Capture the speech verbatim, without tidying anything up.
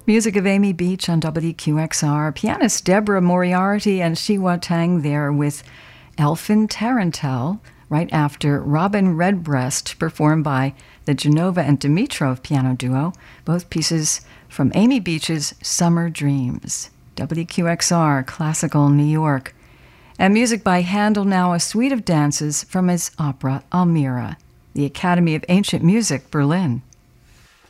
Music of Amy Beach on W Q X R. Pianist Deborah Moriarty and Shiwa Tang there with Elfin Tarantelle, right after Robin Redbreast, performed by the Genova and Dimitrov piano duo, both pieces from Amy Beach's Summer Dreams. W Q X R, Classical New York. And music by Handel now, a suite of dances from his opera Almira, the Academy of Ancient Music, Berlin.